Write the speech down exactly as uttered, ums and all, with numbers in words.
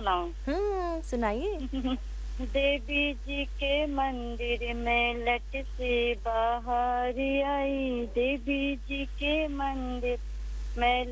सुनाऊं? हुँ, सुनाइए। देवी जी के मंदिर में लट से बाहर आई, देवी जी के मंदिर में